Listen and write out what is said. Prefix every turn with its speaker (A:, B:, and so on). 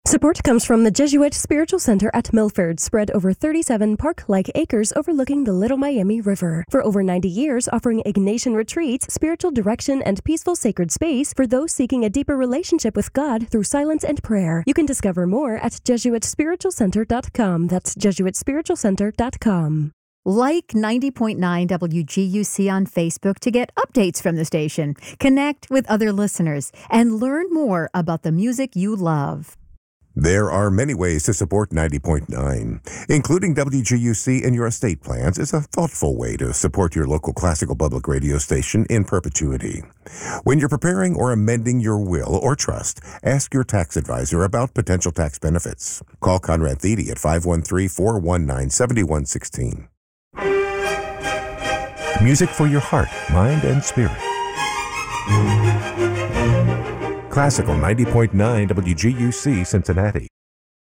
A: Support comes from the Jesuit Spiritual Center at Milford, spread over 37 park-like acres overlooking the Little Miami River. For over 90 years, offering Ignatian retreats, spiritual direction, and peaceful sacred space for those seeking a deeper relationship with God through silence and prayer. You can discover more at JesuitSpiritualCenter.com. That's JesuitSpiritualCenter.com.
B: Like 90.9 WGUC on Facebook to get updates from the station, connect with other listeners, and learn more about the music you love.
C: There are many ways to support 90.9. Including WGUC in your estate plans is a thoughtful way to support your local classical public radio station in perpetuity. When you're preparing or amending your will or trust, ask your tax advisor about potential tax benefits. Call Conrad Thede at 513-419-7116. Music for your heart, mind, and spirit. Classical 90.9 WGUC Cincinnati.